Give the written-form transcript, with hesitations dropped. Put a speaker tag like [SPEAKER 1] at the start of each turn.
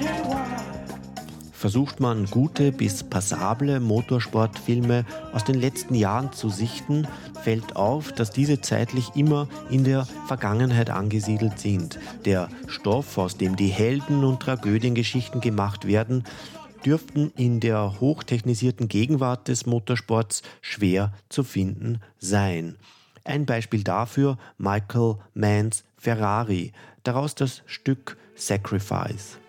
[SPEAKER 1] Versucht man gute bis passable Motorsportfilme aus den letzten Jahren zu sichten, fällt auf, dass diese zeitlich immer in der Vergangenheit angesiedelt sind. Der Stoff, aus dem die Helden- und Tragödiengeschichten gemacht werden, dürften in der hochtechnisierten Gegenwart des Motorsports schwer zu finden sein. Ein Beispiel dafür Michael Manns Ferrari, daraus das Stück Sacrifice.